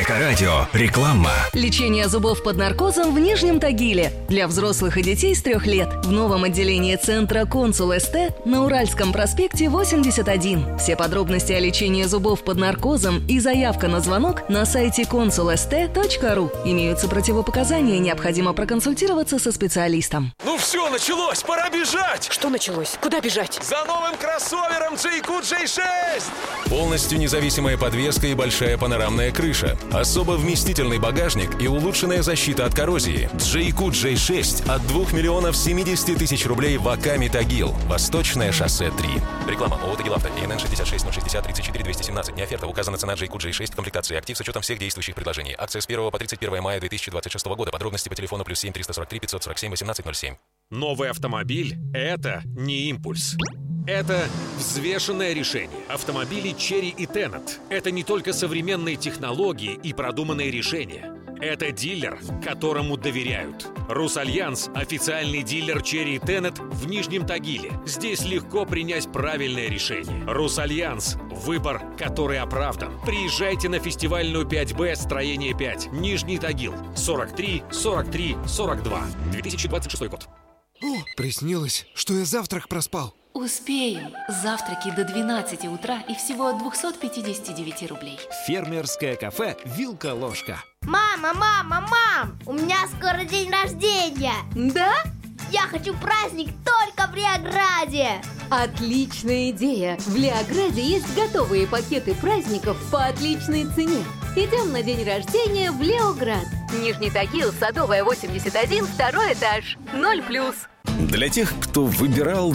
Эко-радио. Реклама. Лечение зубов под наркозом в Нижнем Тагиле. Для взрослых и детей с 3 лет. В новом отделении центра «Консул СТ» на Уральском проспекте 81. Все подробности о лечении зубов под наркозом и заявка на звонок на сайте consulst.ru. Имеются противопоказания, необходимо проконсультироваться со специалистом. Ну все, началось, пора бежать! Что началось? Куда бежать? За новым кроссовером Джейку J6! Полностью независимая подвеска и большая панорамная крыша. Особо вместительный багажник и улучшенная защита от коррозии. Джейку J6 от 2 миллионов 70 тысяч рублей в Акаме Тагил. Восточное шоссе 3. Реклама ООО «Тагилавто». ИНН 66 060 34 217. Не оферта. Указана цена Джейку J6 в комплектации актив с учетом всех действующих предложений. Акция с 1 по 31 мая 2026 года. Подробности по телефону +7 343 547 1807. Новый автомобиль – это не импульс. Это взвешенное решение. Автомобили Chery и Tenet – это не только современные технологии и продуманные решения. Это дилер, которому доверяют. Русальянс – официальный дилер Chery и Tenet в Нижнем Тагиле. Здесь легко принять правильное решение. Русальянс – выбор, который оправдан. Приезжайте на фестивальную 5Б «Строение 5». Нижний Тагил. 43 43 42. 2026 год. О, приснилось, что я завтрак проспал. Успеем. Завтраки до 12 утра и всего от 259 рублей. Фермерское кафе «Вилка-ложка». Мам! У меня скоро день рождения. Да? Я хочу праздник только в Леограде. Отличная идея! В Леограде есть готовые пакеты праздников по отличной цене. Идем на день рождения в Леоград. Нижний Тагил, Садовая, 81, 2 этаж. 0+. Для тех, кто выбирал,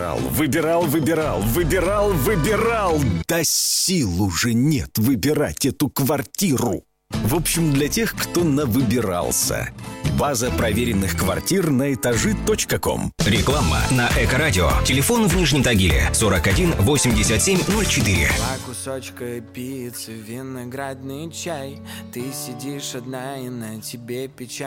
да сил уже нет выбирать эту квартиру. В общем, для тех, кто навыбирался. База проверенных квартир на этажи.ком. Реклама на Эко-радио. Телефон в Нижнем Тагиле 41 87 04. Два кусочка пиццы, виноградный чай. Ты сидишь одна и на тебе печаль.